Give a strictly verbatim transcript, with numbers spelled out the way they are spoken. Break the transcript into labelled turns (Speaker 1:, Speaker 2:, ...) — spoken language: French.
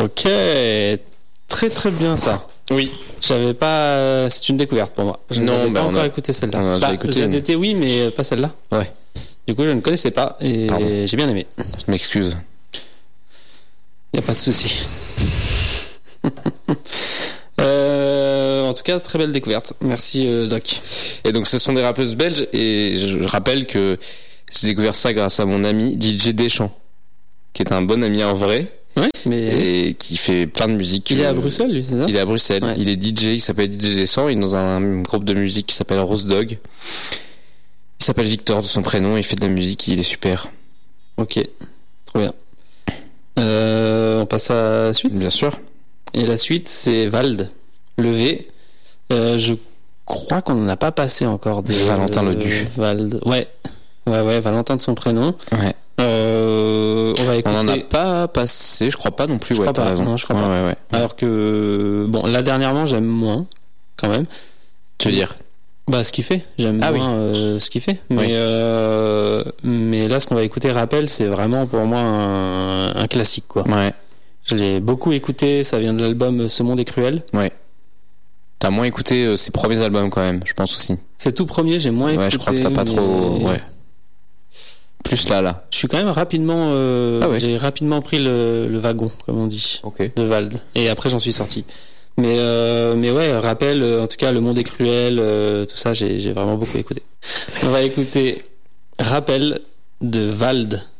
Speaker 1: Ok, très très bien ça.
Speaker 2: Oui.
Speaker 1: J'avais pas. C'est une découverte pour moi. Je
Speaker 2: non,
Speaker 1: n'avais
Speaker 2: bah
Speaker 1: pas encore
Speaker 2: a...
Speaker 1: écouté celle-là.
Speaker 2: On a déjà
Speaker 1: bah,
Speaker 2: écouté,
Speaker 1: Z D T, mais... oui, mais pas celle-là.
Speaker 2: Ouais.
Speaker 1: Du coup, je ne connaissais pas et Pardon. J'ai bien aimé.
Speaker 2: Je m'excuse.
Speaker 1: Y a pas de souci. euh, en tout cas, très belle découverte. Merci euh, Doc.
Speaker 2: Et donc, ce sont des rappeuses belges et je, je rappelle que j'ai découvert ça grâce à mon ami D J Deschamps, qui est un bon ami en vrai.
Speaker 1: Ouais, mais
Speaker 2: et qui fait plein de musique.
Speaker 1: Il est à Bruxelles, lui, c'est ça?
Speaker 2: Il est à Bruxelles. Ouais. Il est D J, il s'appelle D J Deschamps. Il est dans un groupe de musique qui s'appelle Rose Dog. Il s'appelle Victor de son prénom. Il fait de la musique. Il est super.
Speaker 1: Ok, trop bien. Euh, on passe à la suite.
Speaker 2: Bien sûr.
Speaker 1: Et la suite, c'est Vald. Le V. Euh, je crois qu'on n'en a pas passé encore des.
Speaker 2: Valentin
Speaker 1: euh,
Speaker 2: Ledu.
Speaker 1: Vald. Ouais. Ouais, ouais, Valentin de son prénom.
Speaker 2: Ouais.
Speaker 1: Euh, on va écouter.
Speaker 2: On en a pas passé, je crois pas non plus.
Speaker 1: Je
Speaker 2: ouais,
Speaker 1: crois
Speaker 2: t'as
Speaker 1: pas.
Speaker 2: raison.
Speaker 1: Non, je crois
Speaker 2: ouais,
Speaker 1: pas.
Speaker 2: Ouais, ouais.
Speaker 1: Alors que bon, là dernièrement, j'aime moins, quand même.
Speaker 2: Tu veux dire?
Speaker 1: Bah, ce qu'il fait. J'aime
Speaker 2: ah,
Speaker 1: moins
Speaker 2: oui.
Speaker 1: euh, ce qu'il fait. Mais
Speaker 2: oui.
Speaker 1: euh, mais là, ce qu'on va écouter, Rappel, c'est vraiment pour moi un, un classique, quoi.
Speaker 2: Ouais.
Speaker 1: Je l'ai beaucoup écouté. Ça vient de l'album Ce Monde est cruel.
Speaker 2: Ouais. T'as moins écouté euh, ses premiers albums quand même, je pense aussi.
Speaker 1: C'est tout premier, j'ai moins
Speaker 2: ouais,
Speaker 1: écouté.
Speaker 2: Ouais, je crois que t'as pas
Speaker 1: mais...
Speaker 2: trop. Ouais. Plus là, là.
Speaker 1: Je suis quand même rapidement. Euh,
Speaker 2: ah ouais.
Speaker 1: J'ai rapidement pris le, le wagon, comme on dit,
Speaker 2: okay.
Speaker 1: de Vald. Et après, j'en suis sorti. Mais euh, mais ouais, Rappel, en tout cas, Le Monde est cruel, euh, tout ça, j'ai j'ai vraiment beaucoup écouté. On va écouter Rappel de Vald.